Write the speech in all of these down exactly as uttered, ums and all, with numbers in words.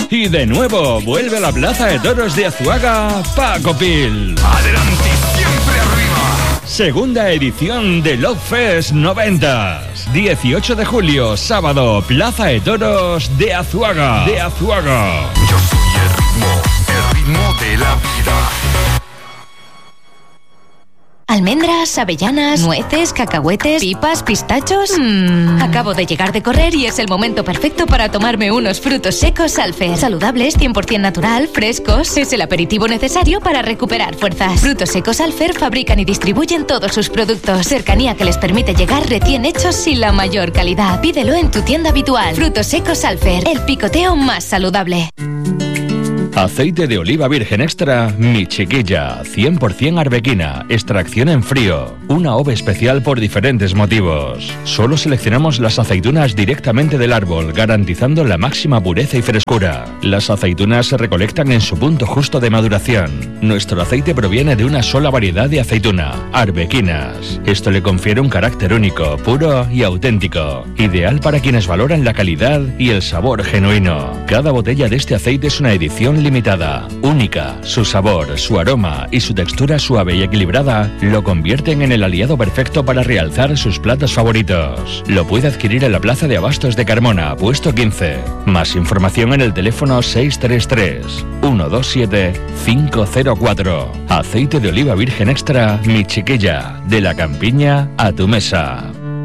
Y de nuevo, vuelve a la Plaza de Toros de Azuaga, Paco Pil. Adelante, siempre arriba. Segunda edición de Love Fest noventas. dieciocho de julio, sábado, Plaza de Toros de Azuaga. De Azuaga. Yo soy el ritmo, el ritmo de la vida. Almendras, avellanas, nueces, cacahuetes, pipas, pistachos. Mmm. Acabo de llegar de correr y es el momento perfecto para tomarme unos frutos secos Alfer. Saludables, cien por ciento natural, frescos. Es el aperitivo necesario para recuperar fuerzas. Frutos secos Alfer fabrican y distribuyen todos sus productos. Cercanía que les permite llegar recién hechos y la mayor calidad. Pídelo en tu tienda habitual. Frutos secos Alfer, el picoteo más saludable. Aceite de oliva virgen extra, mi chiquilla, cien por ciento arbequina, extracción en frío, una ove especial por diferentes motivos. Solo seleccionamos las aceitunas directamente del árbol, garantizando la máxima pureza y frescura. Las aceitunas se recolectan en su punto justo de maduración. Nuestro aceite proviene de una sola variedad de aceituna, arbequinas. Esto le confiere un carácter único, puro y auténtico, ideal para quienes valoran la calidad y el sabor genuino. Cada botella de este aceite es una edición limitada, única. Su sabor, su aroma y su textura suave y equilibrada lo convierten en el aliado perfecto para realzar sus platos favoritos. Lo puede adquirir en la Plaza de Abastos de Carmona, puesto quince. Más información en el teléfono seis tres tres, uno dos siete, cinco cero cuatro. Aceite de oliva virgen extra, mi chiquilla, de la campiña a tu mesa.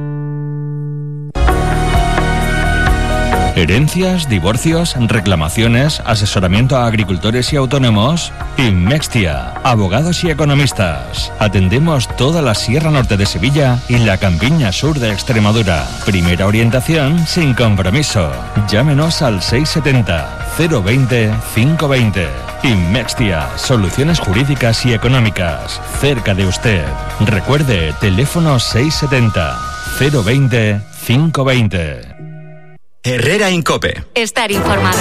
Herencias, divorcios, reclamaciones, asesoramiento a agricultores y autónomos. Inmextia, abogados y economistas. Atendemos toda la Sierra Norte de Sevilla y la campiña sur de Extremadura. Primera orientación sin compromiso. Llámenos al seis setenta, cero veinte, quinientos veinte. Inmextia, soluciones jurídicas y económicas. Cerca de usted. Recuerde, teléfono seis setenta, cero veinte, quinientos veinte. Herrera Incope. Estar informado.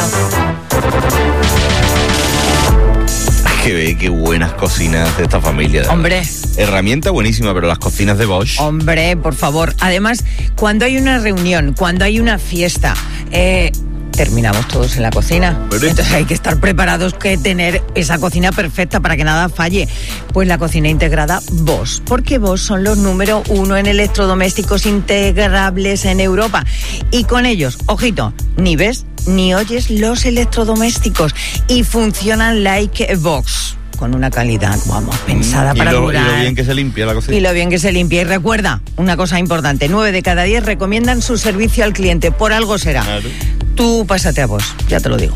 Qué, qué buenas cocinas de esta familia. Hombre. Herramienta buenísima, pero las cocinas de Bosch. Hombre, por favor. Además, cuando hay una reunión, cuando hay una fiesta, eh, terminamos todos en la cocina. ¿Pero? Entonces hay que estar preparados, que tener esa cocina perfecta para que nada falle. Pues la cocina integrada Bosch, porque Bosch son los número uno en electrodomésticos integrables en Europa. Y con ellos, ojito, ni ves ni oyes los electrodomésticos y funcionan like Bosch. Con una calidad, vamos, pensada y para lo, durar. Y lo bien que se limpia la cocina. Y lo bien que se limpia. Y recuerda, una cosa importante, nueve de cada diez recomiendan su servicio al cliente. Por algo será. Claro. Tú pásate a Bosch, ya te lo digo.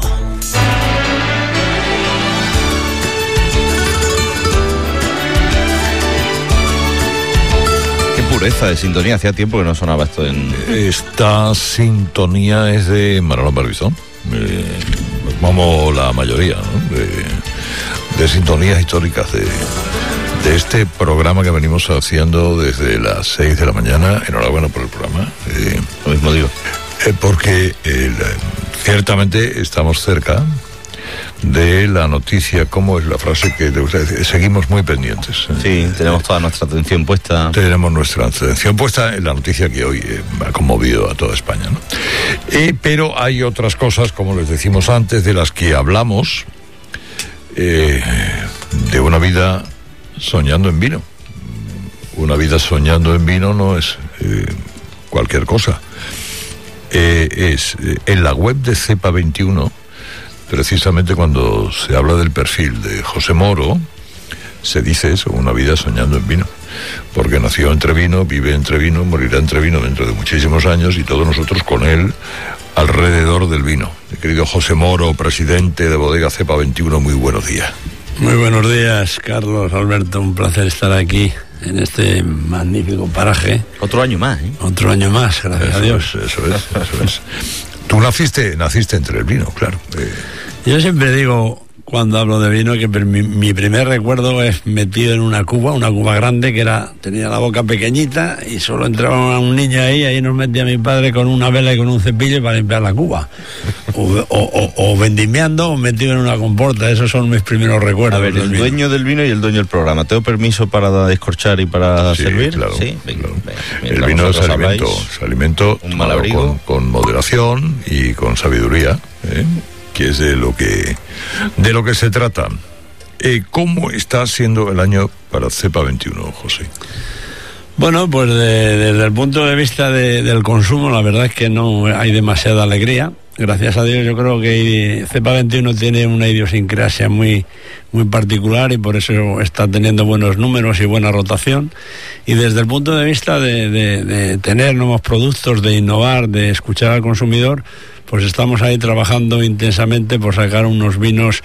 Qué pureza de sintonía. Hacía tiempo que no sonaba esto en... Esta sintonía es de Manolo Barbizón. Eh, como la mayoría, ¿no? de, de sintonías históricas de, de este programa que venimos haciendo desde las seis de la mañana. Enhorabuena por el programa. Eh, Lo mismo digo. Eh, porque eh, ciertamente estamos cerca de la noticia. ¿Cómo es la frase que te gusta decir? Seguimos muy pendientes. Sí, tenemos toda nuestra atención puesta. Tenemos nuestra atención puesta en la noticia que hoy eh, ha conmovido a toda España, ¿no? Eh, pero hay otras cosas, como les decimos antes, de las que hablamos, eh, de una vida soñando en vino. Una vida soñando en vino no es eh, cualquier cosa. Eh, es eh, en la web de Cepa veintiuno, precisamente cuando se habla del perfil de José Moro, se dice eso, una vida soñando en vino, porque nació entre vino, vive entre vino, morirá entre vino dentro de muchísimos años, y todos nosotros con él alrededor del vino. Mi querido José Moro, presidente de Bodega Cepa veintiuno, muy buenos días. Muy buenos días, Carlos, Alberto, un placer estar aquí en este magnífico paraje. Otro año más, ¿eh? Otro año más, gracias eso a Dios. Es, eso es, eso es. Tú naciste, naciste entre el vino, claro. Eh. Yo siempre digo, cuando hablo de vino, que mi, mi primer recuerdo es metido en una cuba, una cuba grande que era tenía la boca pequeñita y solo entraba un niño ahí, ahí nos metía mi padre con una vela y con un cepillo para limpiar la cuba. O, o, o, o vendimiando o metido en una comporta, esos son mis primeros recuerdos. A ver, el vino. dueño del vino y el dueño del programa. ¿Tengo permiso para descorchar y para sí, servir? Claro, sí, venga, claro. venga. El vino es alimento, es alimento un mal abrigo. Con, con moderación y con sabiduría, ¿eh? que es de lo que, de lo que se trata. Eh, ¿Cómo está siendo el año para Cepa veintiuno, José? Bueno, pues de, desde el punto de vista de, del consumo, la verdad es que no hay demasiada alegría. Gracias a Dios, yo creo que Cepa veintiuno tiene una idiosincrasia muy, muy particular y por eso está teniendo buenos números y buena rotación. Y desde el punto de vista de, de, de tener nuevos productos, de innovar, de escuchar al consumidor, pues estamos ahí trabajando intensamente por sacar unos vinos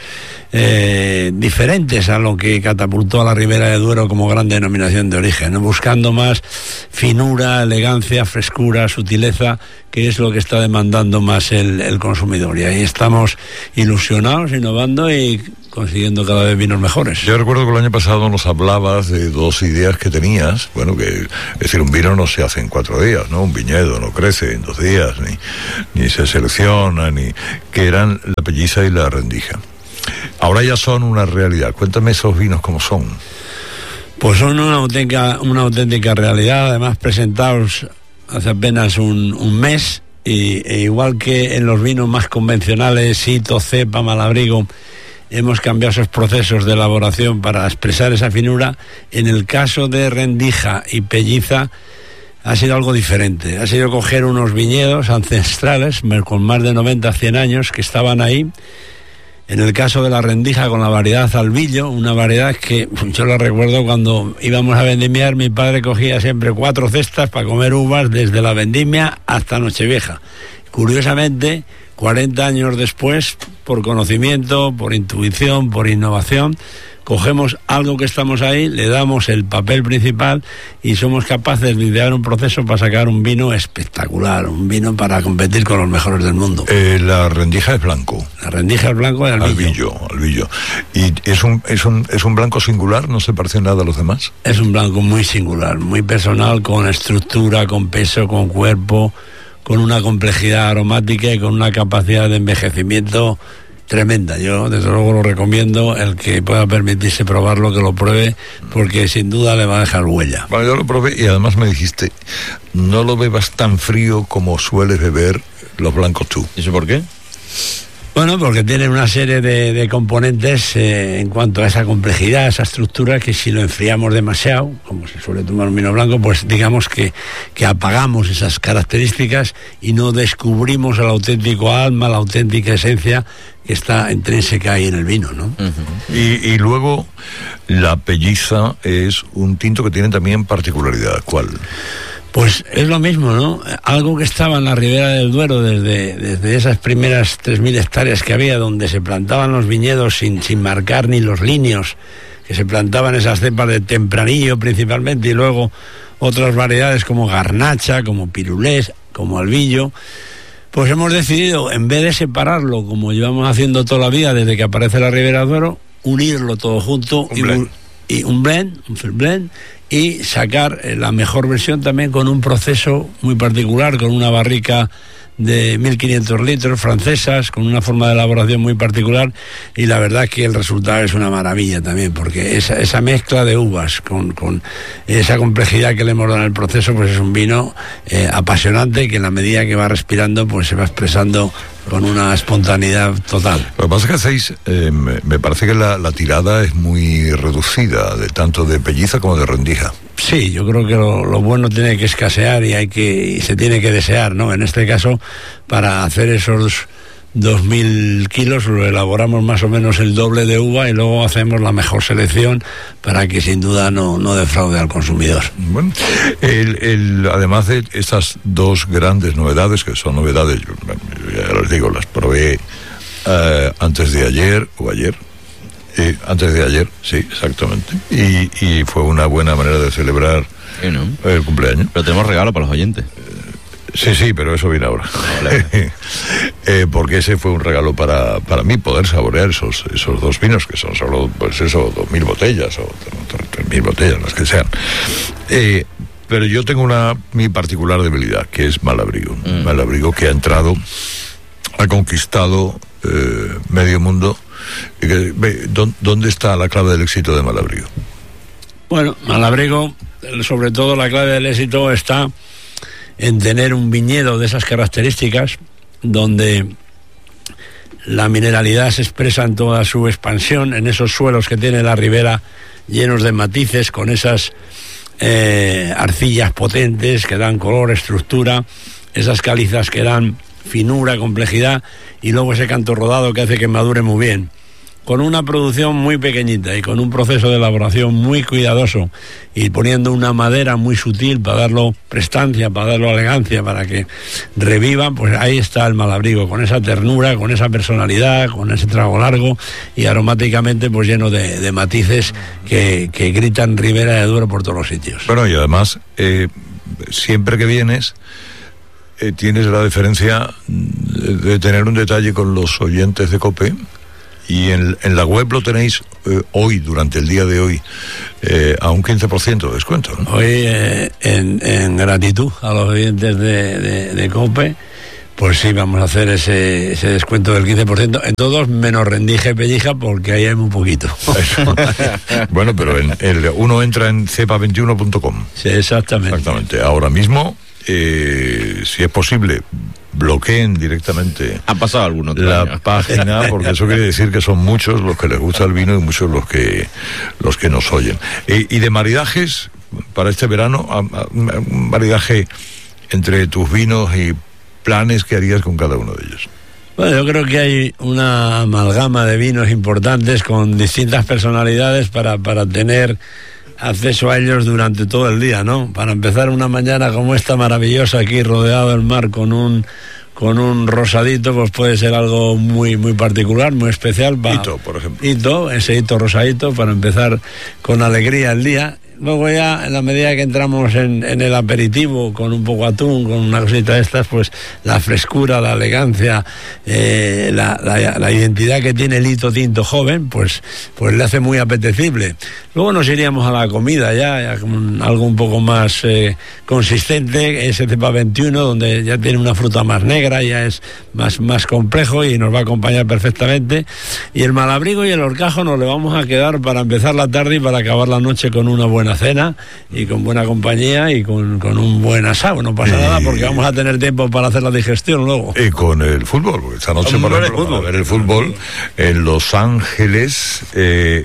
eh, diferentes a lo que catapultó a la Ribera de Duero como gran denominación de origen, ¿no? Buscando más finura, elegancia, frescura, sutileza, que es lo que está demandando más el, el consumidor. Y ahí estamos ilusionados, innovando y consiguiendo cada vez vinos mejores. Yo recuerdo que el año pasado nos hablabas de dos ideas que tenías, bueno, que es decir, un vino no se hace en cuatro días, ¿no? Un viñedo no crece en dos días, ni, ni se selecciona, ni que eran la pelliza y la rendija. Ahora ya son una realidad. Cuéntame esos vinos cómo son. Pues son una auténtica, una auténtica realidad, además presentados hace apenas un, un mes, y, e igual que en los vinos más convencionales, Sito, Cepa, Malabrigo, hemos cambiado esos procesos de elaboración para expresar esa finura. En el caso de rendija y pelliza ha sido algo diferente. Ha sido coger unos viñedos ancestrales con más de noventa, cien años que estaban ahí. En el caso de la rendija con la variedad Albillo, una variedad que yo la recuerdo cuando íbamos a vendimiar, mi padre cogía siempre cuatro cestas para comer uvas desde la vendimia hasta Nochevieja. Curiosamente, cuarenta años después, por conocimiento, por intuición, por innovación, cogemos algo que estamos ahí, le damos el papel principal y somos capaces de idear un proceso para sacar un vino espectacular, un vino para competir con los mejores del mundo. Eh, la rendija es blanco. La rendija es blanco de albillo. Albillo, albillo. ¿Y es un, es, un, es un blanco singular? ¿No se parece nada a los demás? Es un blanco muy singular, muy personal, con estructura, con peso, con cuerpo, con una complejidad aromática y con una capacidad de envejecimiento tremenda. Yo desde luego lo recomiendo, el que pueda permitirse probarlo, que lo pruebe, porque sin duda le va a dejar huella. Bueno, yo lo probé y además me dijiste, no lo bebas tan frío como sueles beber los blancos tú. ¿Y eso por qué? Bueno, porque tiene una serie de, de componentes eh, en cuanto a esa complejidad, esa estructura, que si lo enfriamos demasiado, como se suele tomar un vino blanco, pues digamos que, que apagamos esas características y no descubrimos el auténtico alma, la auténtica esencia que está intrínseca ahí en el vino, ¿no? Uh-huh. Y, y luego la pelliza es un tinto que tiene también particularidad. ¿Cuál? Pues es lo mismo, ¿no? Algo que estaba en la Ribera del Duero desde, desde esas primeras tres mil hectáreas que había, donde se plantaban los viñedos sin, sin marcar ni los líneos, que se plantaban esas cepas de tempranillo principalmente, y luego otras variedades como garnacha, como pirulés, como albillo. Pues hemos decidido, en vez de separarlo como llevamos haciendo toda la vida desde que aparece la Ribera del Duero, unirlo todo junto un y, blend. y un blend, un full blend, y sacar la mejor versión también con un proceso muy particular, con una barrica de mil quinientos litros francesas, con una forma de elaboración muy particular, y la verdad es que el resultado es una maravilla también, porque esa, esa mezcla de uvas con, con esa complejidad que le hemos dado en el proceso, pues es un vino eh, apasionante, que en la medida que va respirando pues se va expresando con una espontaneidad total. Lo que pasa es que hacéis, eh, me, me parece que la, la tirada es muy reducida, de tanto de pelliza como de rendija. Sí, yo creo que lo, lo bueno tiene que escasear y hay que y se tiene que desear, ¿no? En este caso, para hacer esos dos mil kilos, lo elaboramos más o menos el doble de uva y luego hacemos la mejor selección para que sin duda no, no defraude al consumidor. Bueno, el, el, además de estas dos grandes novedades, que son novedades, yo, ya les digo, las probé uh, antes de ayer o ayer. Eh, antes de ayer, sí, exactamente. Y, y fue una buena manera de celebrar sí, ¿no? el cumpleaños. Pero tenemos regalo para los oyentes. Eh, sí, sí, pero eso viene ahora. Vale. eh, porque ese fue un regalo para, para mí, poder saborear esos, esos dos vinos, que son solo, pues eso, dos mil botellas o tres mil botellas, las que sean. Eh, pero yo tengo una mi particular debilidad, que es Malabrigo. Mm. Malabrigo, que ha entrado, ha conquistado eh, medio mundo. ¿Dónde está la clave del éxito de Malabrigo? Bueno, Malabrigo, sobre todo la clave del éxito está en tener un viñedo de esas características, donde la mineralidad se expresa en toda su expansión, en esos suelos que tiene la ribera llenos de matices, con esas eh, arcillas potentes que dan color, estructura, esas calizas que dan finura, complejidad, y luego ese canto rodado que hace que madure muy bien, con una producción muy pequeñita y con un proceso de elaboración muy cuidadoso, y poniendo una madera muy sutil para darlo prestancia, para darlo elegancia, para que revivan. Pues ahí está el Malabrigo, con esa ternura, con esa personalidad, con ese trago largo y aromáticamente pues lleno de, de matices que, que gritan Ribera de Duero por todos los sitios. Bueno, y además, eh, siempre que vienes, eh, tienes la diferencia de, de tener un detalle con los oyentes de COPE. Y en, en la web lo tenéis eh, hoy, durante el día de hoy, eh, a un quince por ciento de descuento, ¿no? Hoy, eh, en, en gratitud a los oyentes de, de, de COPE, pues sí, vamos a hacer ese, ese descuento del quince por ciento en todos, menos Rendija y Pellija, porque ahí hay muy poquito. Bueno, pero en el, uno entra en cepa veintiuno punto com. Sí, exactamente. Exactamente. Ahora mismo, eh, si es posible, bloqueen directamente Han pasado algunos la años. página, porque eso quiere decir que son muchos los que les gusta el vino y muchos los que los que nos oyen. Eh, y de maridajes para este verano, a, a, un maridaje entre tus vinos y planes que harías con cada uno de ellos. Bueno, yo creo que hay una amalgama de vinos importantes con distintas personalidades para, para tener acceso a ellos durante todo el día, ¿no? Para empezar una mañana como esta maravillosa, aquí rodeado del mar con un con un rosadito, pues puede ser algo muy muy particular, muy especial. Para, Hito, por ejemplo. Hito, ese hito rosadito, para empezar con alegría el día. Luego ya, en la medida que entramos en, en el aperitivo, con un poco atún, con una cosita de estas, pues la frescura, la elegancia, eh, la, la, la identidad que tiene el hito tinto joven, pues, pues le hace muy apetecible. Luego nos iríamos a la comida ya, ya con algo un poco más eh, consistente, ese cepa veintiuno, donde ya tiene una fruta más negra, ya es más, más complejo y nos va a acompañar perfectamente. Y el Malabrigo y el Horcajo nos le vamos a quedar para empezar la tarde y para acabar la noche con una buena cena y con buena compañía y con, con un buen asado. No pasa y... nada, porque vamos a tener tiempo para hacer la digestión luego. Y con el fútbol, porque esta noche, por ejemplo, vamos a ver el fútbol en Los Ángeles, eh,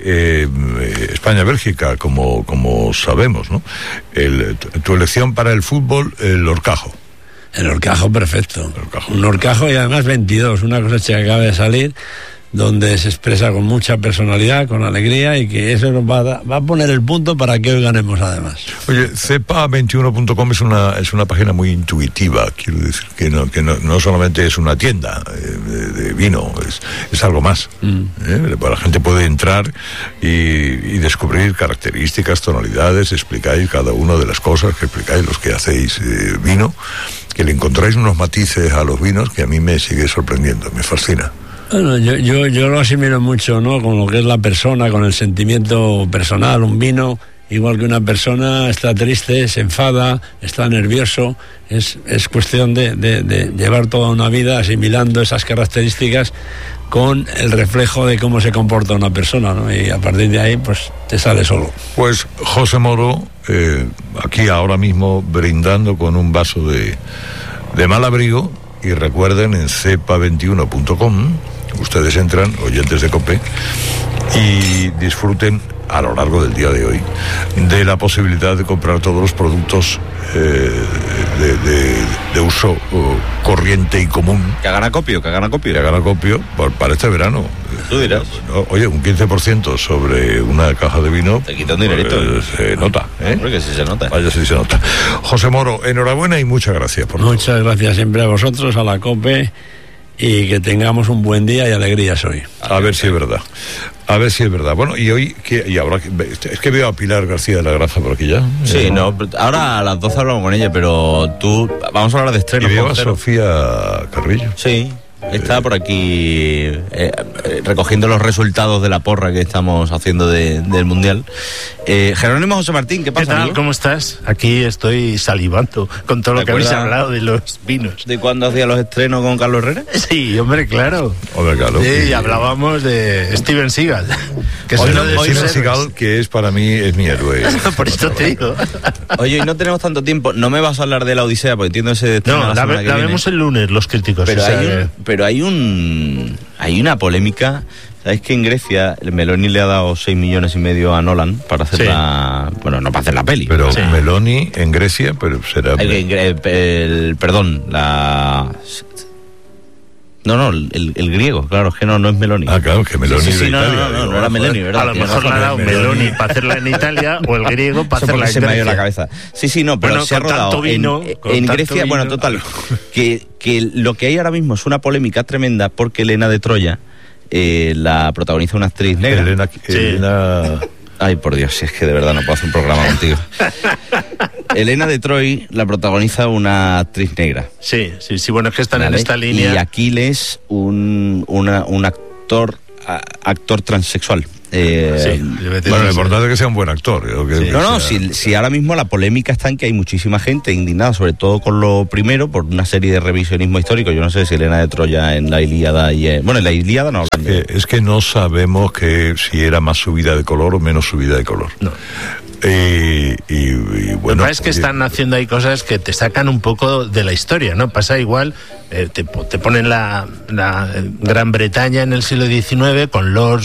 eh, España-Bélgica, como, como sabemos, ¿no? El, tu elección para el fútbol, el Horcajo. El Horcajo, perfecto. El Horcajo. Un Horcajo y además veintidós, una cosecha que acaba de salir, donde se expresa con mucha personalidad, con alegría, y que eso nos va a, va a poner el punto para que hoy ganemos además. Oye, cepa veintiuno punto com es una es una página muy intuitiva, quiero decir que no que no, no solamente es una tienda eh, de, de vino, es, es algo más. Mm. ¿eh? La gente puede entrar y, y descubrir características, tonalidades, explicáis cada una de las cosas que explicáis los que hacéis eh, vino, que le encontráis unos matices a los vinos que a mí me sigue sorprendiendo, me fascina. Bueno, yo, yo, yo lo asimilo mucho, ¿no? Con lo que es la persona, con el sentimiento personal. Un vino, igual que una persona, está triste, se enfada, está nervioso. Es, es cuestión de, de, de llevar toda una vida asimilando esas características con el reflejo de cómo se comporta una persona, ¿no? Y a partir de ahí, pues, te sale solo. Pues José Moro, eh, aquí ahora mismo brindando con un vaso de, de Malabrigo. Y recuerden, en cepa veintiuno punto com ustedes entran, oyentes de COPE, y disfruten a lo largo del día de hoy de la posibilidad de comprar todos los productos eh, de, de, de uso uh, corriente y común. Que hagan acopio, que hagan acopio. Que hagan acopio por, para este verano. Tú dirás. Oye, un quince por ciento sobre una caja de vino. Te quita un dinerito. Pues, se nota, ¿eh? Hombre, que sí se nota. Vaya, sí se nota. José Moro, enhorabuena y muchas gracias por Muchas todo. gracias siempre a vosotros, a la COPE, y que tengamos un buen día y alegrías hoy. A ver si es verdad. A ver si es verdad. Bueno, y hoy, ¿qué? Y ahora, es que veo a Pilar García de la Graza por aquí ya. Sí, ¿Eh? no, ahora a las doce hablamos con ella, pero tú, vamos a hablar de estrenos. Y veo a Sofía Carrillo. Sí. Está por aquí eh, eh, recogiendo los resultados de la porra que estamos haciendo de, del Mundial. Eh, Jerónimo José Martín, ¿qué pasa? ¿Qué tal? Amigo? ¿Cómo estás? Aquí estoy salivando con todo lo que habéis hablado de los vinos. ¿De cuándo hacía los estrenos con Carlos Herrera? Sí, hombre, claro. Hombre, claro. Sí, y hablábamos de Steven Seagal. Que es uno de Steven Seagal, que es para mí es mi héroe. Por esto te digo. Oye, y no tenemos tanto tiempo. No me vas a hablar de la Odisea, porque entiendo ese estreno. No, la, la, la vemos el lunes, los críticos. Pero, o sea, hay un, pero hay un hay una polémica. ¿Sabéis que en Grecia el Meloni le ha dado seis millones y medio a Nolan para hacer Sí. la... Bueno, no para hacer la peli. Pero Sí. Meloni en Grecia, pero será... El, el- el- perdón, la... No, no, el, el griego, claro, es que no, no es Meloni. Ah, claro, que Meloni Sí, sí, sí, de no, Italia. no, no, no, digo, no era joder. Meloni, ¿verdad? A lo Tienes mejor le ha razón, dado Meloni. Meloni para hacerla en Italia o el griego para Eso hacerla porque en se me ha ido la Grecia. cabeza. Sí, sí, no, pero Bueno, se ha con rodado tanto vino, en, con en tanto Grecia, vino. bueno, total, que, que lo que hay ahora mismo es una polémica tremenda porque Elena de Troya eh, la protagoniza una actriz negra. Elena, Elena... Ay, por Dios, si es que de verdad no puedo hacer un programa contigo. Elena de Troy la protagoniza una actriz negra. Sí, sí, sí, bueno, es que están ¿vale? en esta línea. Y Aquiles, un, una, un actor, a- actor transexual. Eh, Sí, Bueno, lo importante es que sea un buen actor. yo creo que No, no, sea- si, si ahora mismo la polémica está en que hay muchísima gente indignada, sobre todo con lo primero, por una serie de revisionismo histórico. Yo no sé si Elena de Troya en la Ilíada y... en- bueno, en la Ilíada no hablan de... Eh, es que no sabemos que si era más subida de color o menos subida de color. No. Eh, y, y Lo que bueno, pasa es que oye, están haciendo ahí cosas que te sacan un poco de la historia, ¿no? Pasa igual, eh, te, po- te ponen la, la Gran Bretaña en el siglo diecinueve con Lord